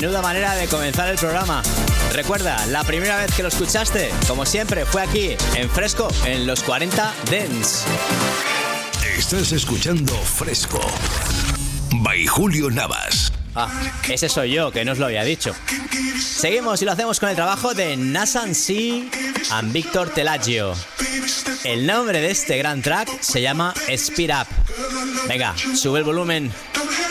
Menuda manera de comenzar el programa. Recuerda, la primera vez que lo escuchaste, como siempre, fue aquí, en Fresco, en los 40 Dance. Estás escuchando Fresco by Julio Navas. Ese soy yo, que no os lo había dicho. Seguimos y lo hacemos con el trabajo de Nassan C. y Víctor Telaggio. El nombre de este gran track se llama Speed Up. Venga, sube el volumen.